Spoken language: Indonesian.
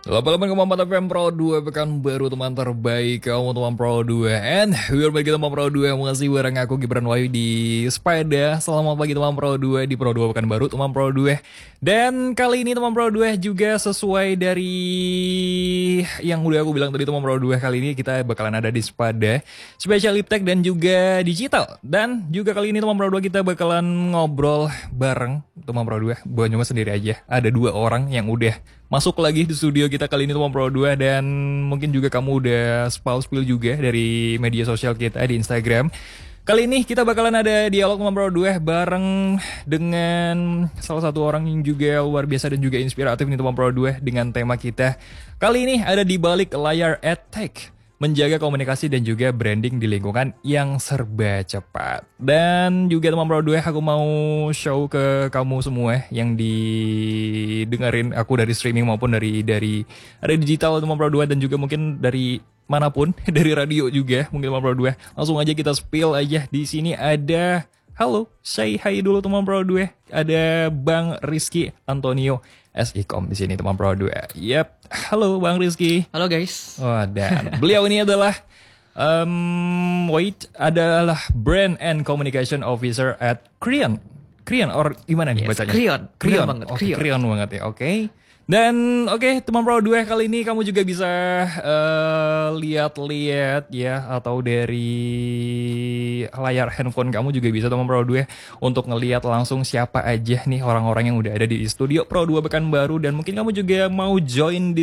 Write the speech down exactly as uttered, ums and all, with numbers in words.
delapan puluh delapan koma empat F M Pro dua pekan baru teman terbaik kamu teman Pro dua. And we are back teman Pro dua. Masih bareng aku Gibran Wahyu di Sepeda. Selamat pagi teman Pro dua di Pro dua pekan baru teman Pro dua. Dan kali ini teman Pro dua juga sesuai dari yang udah aku bilang tadi teman Pro dua, kali ini kita bakalan ada di Sepeda Spesial Iptek dan juga digital. Dan juga kali ini teman Pro dua kita bakalan ngobrol bareng teman Pro dua. Bukan cuma sendiri aja, ada dua orang yang udah masuk lagi di studio kita kali ini teman Pro dua. Dan mungkin juga kamu udah spill-spill juga dari media sosial kita di Instagram. Kali ini kita bakalan ada dialog teman Pro dua bareng dengan salah satu orang yang juga luar biasa dan juga inspiratif nih teman Pro dua. Dengan tema kita kali ini ada di balik layar EdTech, menjaga komunikasi dan juga branding di lingkungan yang serba cepat. Dan juga teman Pro dua, aku mau show ke kamu semua yang didengerin aku dari streaming maupun dari dari ada digital teman Pro dua, dan juga mungkin dari manapun, dari radio juga mungkin teman Pro dua. Langsung aja kita spill aja. Di sini ada, halo, say hi dulu teman Pro dua. Ada Bang Rizky Antonio S I K O M di sini teman Pro dua. Yap, halo Bang Rizky. Halo guys. Oh, dan beliau ini adalah um, wait adalah Brand and Communication Officer at Kreon. Kreon or gimana nih Yes, bacanya? Kreon. Kreon Bener banget, Oke, Kreon. Kreon banget ya. Oke. Dan oke, okay, teman Pro dua, kali ini kamu juga bisa uh, lihat-lihat ya, atau dari layar handphone kamu juga bisa teman Pro dua untuk ngelihat langsung siapa aja nih orang-orang yang udah ada di studio Pro dua Pekanbaru. Dan mungkin kamu juga mau join di